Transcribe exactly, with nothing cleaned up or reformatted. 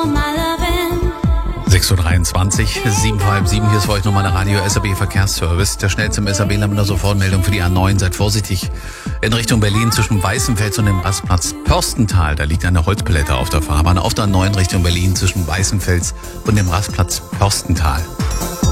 sechs Uhr dreiundzwanzig, sieben vor halb sieben, hier ist für euch nochmal der Radio S A B Verkehrsservice. Der schnell zum S A B-Land mit einer Sofortmeldung für die A neun. Seid vorsichtig in Richtung Berlin zwischen Weißenfels und dem Rastplatz Pörstental. Da liegt eine Holzpalette auf der Fahrbahn. Auf der A neun Richtung Berlin zwischen Weißenfels und dem Rastplatz Pörstental.